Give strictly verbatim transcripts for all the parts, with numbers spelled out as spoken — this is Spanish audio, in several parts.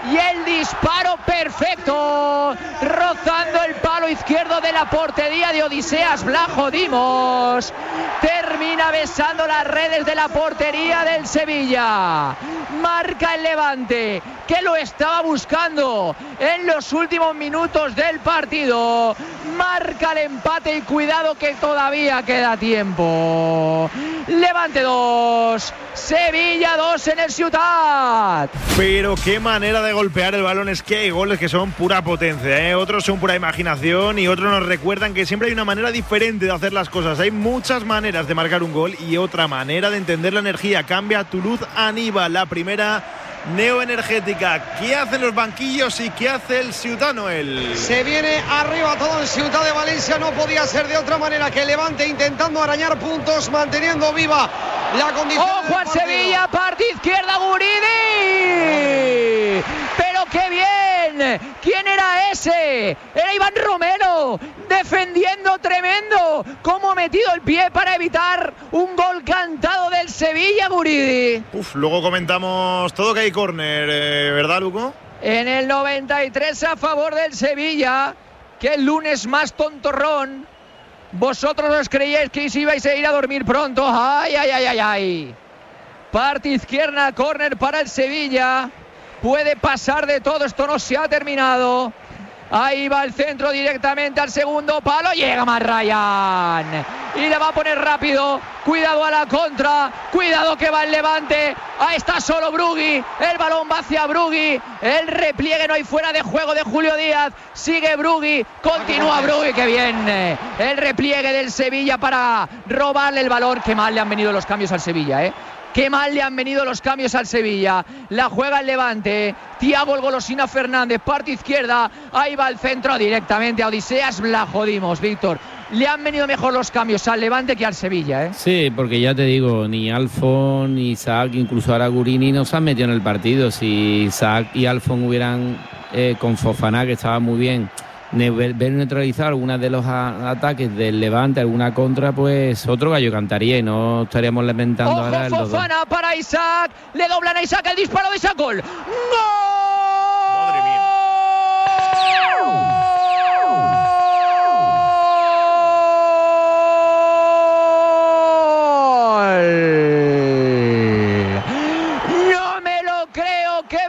y el disparo perfecto, rozando el palo izquierdo de la portería de Odiseas Vlachodimos. Termina besando las redes de la portería del Sevilla. Marca el Levante, que lo estaba buscando en los últimos minutos del partido. Marca el empate y cuidado que todavía queda tiempo. Levante dos, Sevilla dos en el Ciutat. Pero qué manera de golpear el balón, es que hay goles que son pura potencia, ¿eh? Otros son pura imaginación y otros nos recuerdan que siempre hay una manera diferente de hacer las cosas. Hay muchas maneras de marcar un gol y otra manera de entender la energía. Cambia Toulouse Aníbal, la primera neoenergética. ¿Qué hacen los banquillos y qué hace el Ciutat, Noel? Se viene arriba todo el Ciutat de Valencia. No podía ser de otra manera que el Levante intentando arañar puntos, manteniendo viva la condición. ¡Ojo al Sevilla! Parte izquierda, Guridi. ¡Pero qué bien! ¿Quién era ese? Era Iván Romero, defendiendo tremendo. Cómo ha metido el pie para evitar un gol cantado del Sevilla, Guridi. Uf, luego comentamos todo que hay córner, eh, ¿verdad, Luco? En el noventa y tres a favor del Sevilla. Que el lunes más tontorrón. Vosotros os creíais que ibais a ir a dormir pronto. ¡Ay, ay, ay, ay, ay! Parte izquierda, córner para el Sevilla. Puede pasar de todo, esto no se ha terminado. Ahí va el centro directamente al segundo palo. Llega más Ryan. Y le va a poner rápido. Cuidado a la contra. Cuidado que va el Levante. Ahí está solo Brugui. El balón va hacia Brugui. El repliegue, no hay fuera de juego de Julio Díaz. Sigue Brugui. Continúa Brugui. Qué bien. El repliegue del Sevilla para robarle el balón. Qué mal le han venido los cambios al Sevilla, ¿eh? Qué mal le han venido los cambios al Sevilla. La juega el Levante. Thiago el Golosina Fernández, parte izquierda. Ahí va el centro directamente a Odiseas Vlachodimos. Víctor, le han venido mejor los cambios al Levante que al Sevilla, ¿eh? Sí, porque ya te digo, ni Alfon, ni Isaac, incluso ahora Gurini no se han metido en el partido. Si Isaac y Alfon hubieran eh, con Fofana, que estaba muy bien, ver, ver neutralizar algunos de los a, ataques del Levante, alguna contra, pues otro gallo cantaría y no estaríamos lamentando. Ojo, ahora el Fofana dos. Para Isaac, le doblan a Isaac, el disparo de Isaac, gol. ¡Gol! Madre mía. No me lo creo, qué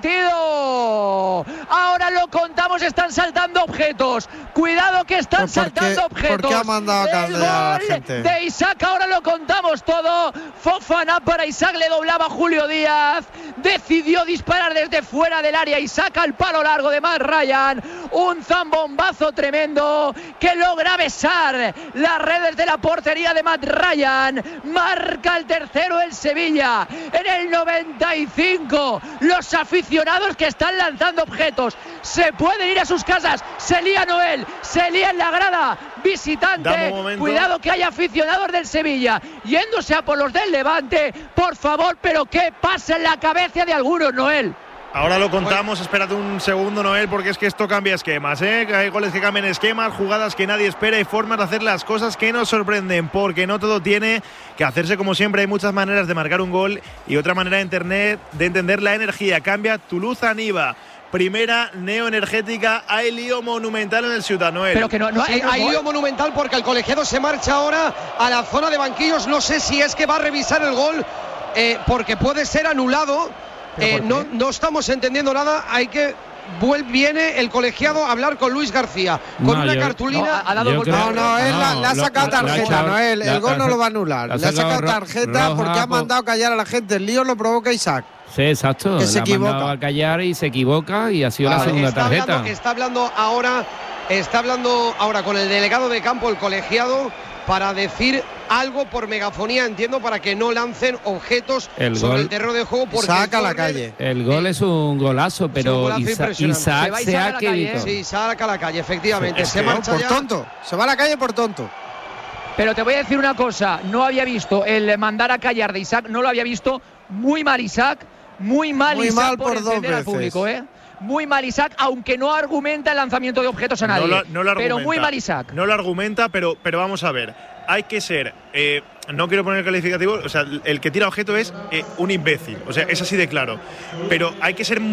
partido. Ahora lo contamos, están saltando objetos. Cuidado que están saltando objetos. ¿Por qué ha mandado a cambiar a la gente? De Isaac, ahora lo contamos todo. Fofana para Isaac, le doblaba Julio Díaz. Decidió disparar desde fuera del área y saca el palo largo de Matt Ryan. Un zambombazo tremendo que logra besar las redes de la portería de Matt Ryan. Marca el tercero el Sevilla. En el noventa y cinco, los aficionados que están lanzando objetos se pueden ir a sus casas. Se lía Noel, se lía en la grada visitante. Cuidado que hay aficionados del Sevilla yéndose a por los del Levante, por favor, pero qué pasa en la cabeza de algunos, Noel. Ahora lo contamos, espérate un segundo, Noel, porque es que esto cambia esquemas, ¿eh? Hay goles que cambian esquemas, jugadas que nadie espera y formas de hacer las cosas que nos sorprenden, porque no todo tiene que hacerse como siempre. Hay muchas maneras de marcar un gol y otra manera de, internet, de entender la energía. Cambia Toulouse Aníbal. Primera neoenergética, hay lío monumental en el Ciutat, Noel. Pero que no, no hay, hay lío monumental porque el colegiado se marcha ahora a la zona de banquillos. No sé si es que va a revisar el gol eh, porque puede ser anulado. Eh, no, no estamos entendiendo nada. Hay que vuelve, viene el colegiado a hablar con Luis García con no, una yo, cartulina. No, ha dado creo, no, no, él no, le ha sacado tarjeta, lo, no, él, el gol no lo va a anular. Le ha sacado tarjeta roja, porque ha mandado a callar a la gente. El lío lo provoca Isaac. Sí, exacto. Que se le equivoca. ha mandado a callar y se equivoca y ha sido vale, la segunda está tarjeta. Hablando, está hablando ahora, está hablando ahora con el delegado de campo, el colegiado, para decir algo por megafonía, entiendo, para que no lancen objetos el sobre gol, el terreno de juego. Porque saca el a la calle. El gol es un golazo, pero un golazo Isa, Isaac se, se ha quedado. Sí, saca a la calle, efectivamente. Sí, se que marcha por ya. tonto. Se va a la calle por tonto. Pero te voy a decir una cosa, no había visto el mandar a callar de Isaac, no lo había visto. Muy mal Isaac, muy mal muy Isaac mal por, por encender dos al público, veces. ¿eh? Muy mal Isaac, aunque no argumenta el lanzamiento de objetos a nadie. No lo, no lo pero muy mal Isaac. No lo argumenta, pero, pero vamos a ver. Hay que ser, eh, no quiero poner calificativo, o sea, el que tira objeto es eh, un imbécil. O sea, es así de claro. Pero hay que ser